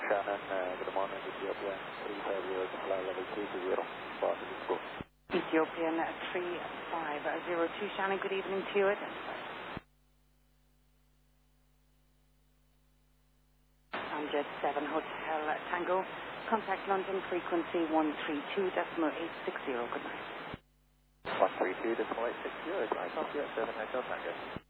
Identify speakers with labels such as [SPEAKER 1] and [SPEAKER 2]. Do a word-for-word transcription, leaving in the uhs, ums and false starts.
[SPEAKER 1] Shannon, uh, good morning, Ethiopia, three five zero, fly level three two zero, Boston, go.
[SPEAKER 2] Ethiopian three five zero two, Shannon, good evening to you. Amjet seven Hotel Tango, contact London frequency one three two decimal eight six zero, good night.
[SPEAKER 1] one three two decimal eight six zero, is nice off you at seven Hotel Tango.